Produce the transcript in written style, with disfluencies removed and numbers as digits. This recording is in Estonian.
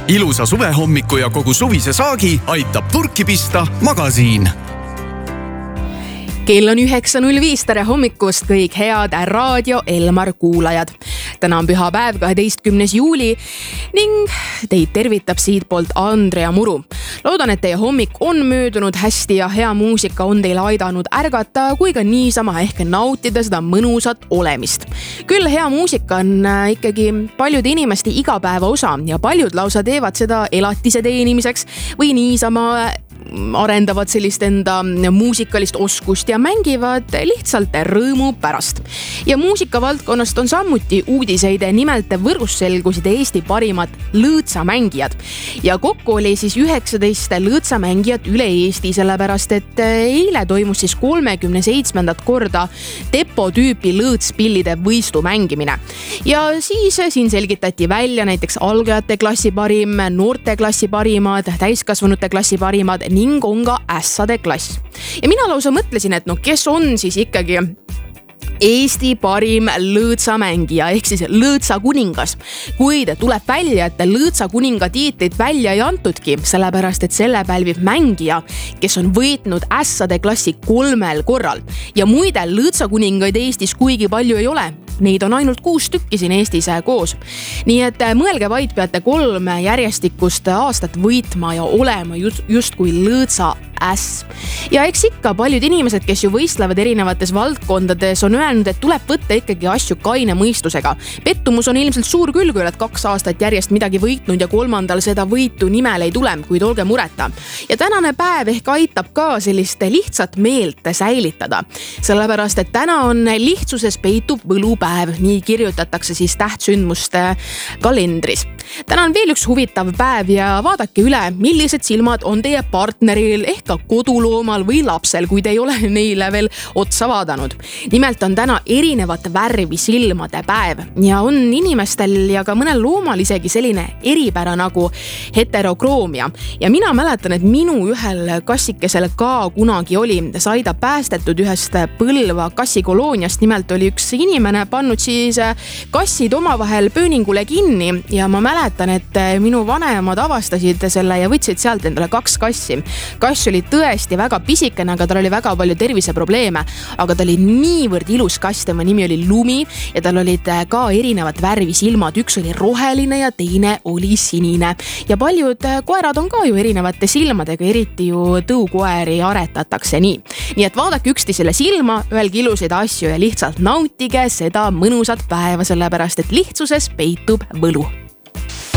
Ilusa suvehommiku ja kogu suvise saagi aitab purki pista Magasiin. Kell on 9.05, tere hommikust kõik head Raadio Elmar kuulajad. Täna on pühapäev 12. juuli ning teid tervitab siit poolt Andrea Muru. Loodan, et teie hommik on möödunud hästi ja hea muusika on teile aidanud ärgata, kui ka niisama ehk nautida seda mõnusat olemist. Küll hea muusika on ikkagi paljude inimeste igapäeva osa ja paljud lausa teevad seda elatise teenimiseks või niisama arendavad sellist enda muusikalist oskust ja mängivad lihtsalt rõõmu pärast. Ja muusikavaldkonnast on samuti uudiseid, nimelt Võrus selgusid Eesti parimad lõõtsamängijad. Ja kokku oli siis 19 lõõtsamängijat üle Eesti, sellepärast et eile toimus siis 37. korda Depo tüüpi lõõtspillide võistlu mängimine. Ja siis siin selgitati välja näiteks algajate klassi parim, noorte klassi parimad, täiskasvanute klassi parimad ning on ka ässade klass. Ja mina lausa mõtlesin, et kes on siis ikkagi Eesti parim lõõtsamängija ehk siis lõõtsakuningas. Kuid tuleb välja, et lõõtsakuninga tiitlit välja ei antudki, sellepärast et selle pälvib mängija, kes on võitnud ässade klassi 3 korral. Ja muide, lõõtsakuningaid Eestis kuigi palju ei ole. Neid on ainult 6 tükki siin Eestis koos. Nii et mõelge vaid, peate 3 järjestikust aastat võitma ja olema justkui lõõtsa äss. Ja eks ikka paljud inimesed, kes ju võistlevad erinevates valdkondades, on öelnud, et tuleb võtta ikkagi asju kaine mõistusega. Pettumus on ilmselt suur küll, kui oled 2 aastat järjest midagi võitnud ja 3. seda võitu nimel ei tule, kuid olge mureta. Ja tänane päev ehk aitab ka sellist lihtsat meelt säilitada. Sellepärast, et täna on lihtsuses peitub võlupäev, nii kirjutatakse siis tähtsündmuste kalendris. Täna on veel üks huvitav päev ja vaadake üle, millised silmad on teie partneril ehk ka koduloomal või lapsel, kui te ei ole neile veel otsa vaadanud. Nimelt on täna erinevat värvi silmade päev ja on inimestel ja ka mõnel loomal isegi selline eripära nagu heterokroomia. Ja mina mäletan, et minu ühel kassikesel ka kunagi oli, sai ta päästetud ühest Põlva kassikolooniast. Nimelt oli üks inimene pannud siis kassid omavahel pööningule kinni ja ma mäletan, et minu vanemad avastasid selle ja võtsid sealt endale 2 kassi. Kass oli tõesti väga pisikene, aga tal oli väga palju terviseprobleeme, aga ta oli niivõrd ilus kass, tema nimi oli Lumi ja tal olid ka erinevad värvi silmad, üks oli roheline ja teine oli sinine. Ja paljud koerad on ka ju erinevate silmadega, eriti ju tõukoeri aretatakse nii. Nii et vaadake üksteisele silma, öelge ilusaid asju ja lihtsalt nautige seda mõnusat päeva, sellepärast et lihtsuses peitub võlu.